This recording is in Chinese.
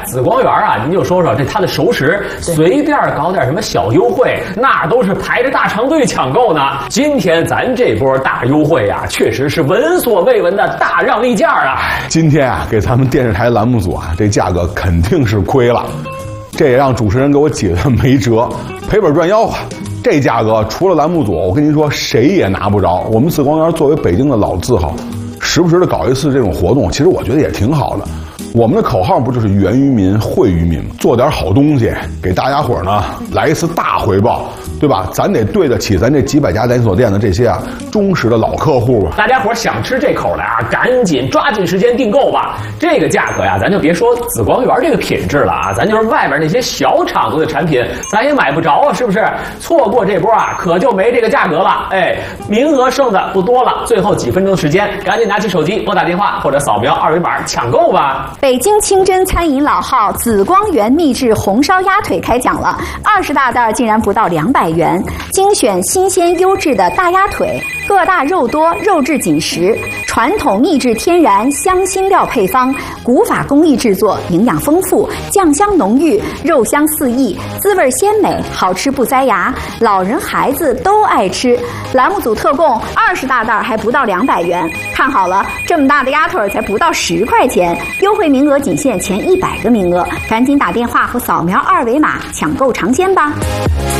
紫光园啊，您就说说这它的熟食，随便搞点什么小优惠，那都是排着大长队抢购呢。今天咱这波大优惠啊，确实是闻所未闻的大让利价啊！ 今天啊，给咱们电视台栏目组啊，这价格肯定是亏了，这也让主持人给我解的没辙，赔本赚吆喝。这价格除了栏目组，我跟您说谁也拿不着。我们紫光园作为北京的老字号，时不时的搞一次这种活动，其实我觉得也挺好的。我们的口号不就是源于民惠于民吗？做点好东西给大家伙呢来一次大回报，对吧？咱得对得起咱这几百家连锁店的这些啊忠实的老客户吧。 大家伙想吃这口的啊，赶紧抓紧时间订购吧。这个价格呀，咱就别说紫光园这个品质了啊，咱就是外边那些小厂子的产品，咱也买不着啊，是不是？错过这波啊，可就没这个价格了。哎，名额剩的不多了，最后几分钟的时间，赶紧拿起手机拨打电话或者扫描二维码抢购吧。 北京清真餐饮老号紫光园秘制红烧鸭腿开讲了，20大袋竟然不到200元，精选新鲜优质的大鸭腿，个大肉多，肉质紧实，传统秘制天然香辛料配方，古法工艺制作，营养丰富，酱香浓郁，肉香四溢，滋味鲜美，好吃不塞牙，老人孩子都爱吃。栏目组特供20大袋还不到200元，看好了，这么大的鸭腿才不到10块钱，优惠名额仅限前100个名额，赶紧打电话或扫描二维码抢购尝鲜吧。